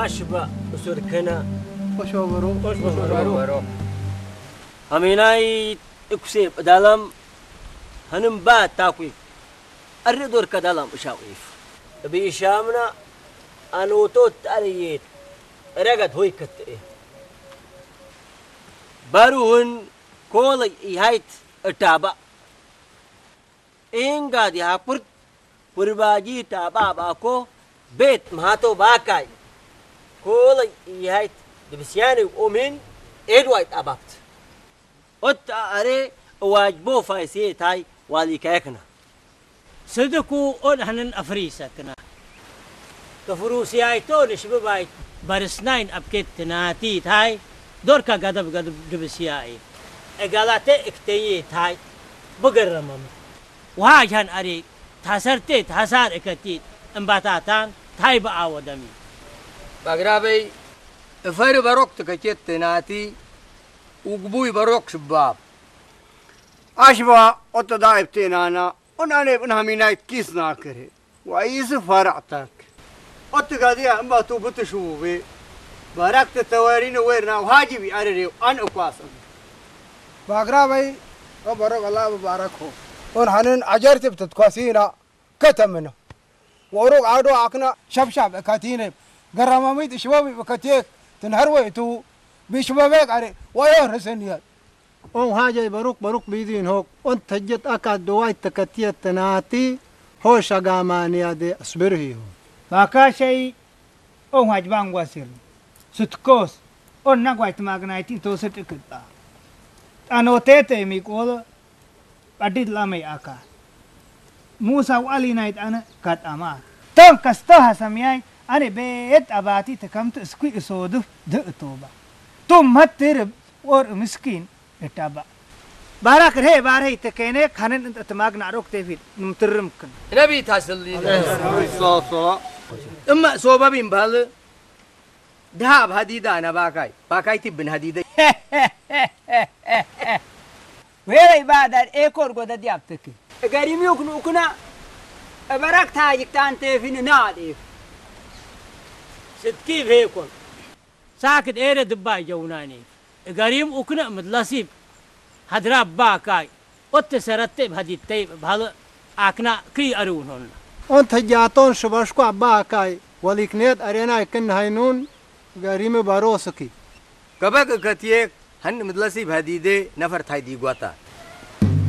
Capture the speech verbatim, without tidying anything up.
أشبه أسركنا وشوبرو وشوبرو هميناي اكسب دالم هنم بات تاكوي الردور كدالم اشاويف بيشامنا انو توت اريت رغد هوي كت باروهن كول يهايت اتابا انغا دي هاپر پرباجي تابا باكو بيت مهاتو باكاي كول يهايت دبسياني اومين ادوايت ابابت ات اري واجبو فايسي تاي والي كاكنا صدقو اون هنن افريسكنا كفروسياي تو نشبباي برسناين ابكت تناتي تاي دوركا غدب غدب دبسياي اغالاتي اكتي تاي بغرمم وهاجان اري تاسرتي تاسار اكتي امباتاتان تاي باودمي باغرابي افير باروك تكتي تناتي وقبوي باروك شباب أشبه أتداعب تينانا ونعني بنها مينايت كيس ناكره وعيس فرعتك أتقاديها أمبا توبت شوبي باركت التوارين ويرنا وهاجبي أرريو أن أقواسم باقرابي وبارك الله وباركه ونحن أجرت بتتقاسينا كتمنا وروق عادو عقنا شب شب كاتينه قراماميت شبابي بكتيك تنهروي تو بشبابك علي ويور سنيات اون هاجي باروك باروك بيدين هوك انت جت اكاد دواي تكتيه تناتي هو شغامانيا دي اصبرهي باكاشي اون هاجبان واسير ستكوس اون نغوايت ماغنايتين تو ستكتا انو تيتي ميكول اديد لامي اكا موسى وعلي نايت انا كات اما تون كستها سمياي انا بيت اباتي تكمت اسكي اسودو دتوبا توم متر اور مسكين اتابا بارك رهي بارهي تكينه خنن انت تماغ ناروك تيفيد نمترمكن نبي تاسلي صلاة صلاة اما صوبا بيمبال دهاب هديدا انا باكاي باكاي تبن هديدا ويري بادر ايكور غدا ديابتك غاريم يكنو كنا بارك تاجك تانتي فين نادي ست كيف هيكون ساكت ايري دباي جوناني غاريم وكنا مدلسيب هدراب باكاي وتسرتب هدي تيب بهل اكنا كي ارون هون انت جاتون شباشكو باكاي وليكنيت ارينا كن هينون غاريم باروسكي كبك كتيك هن مدلسي بهديده نفر تاي دي غواتا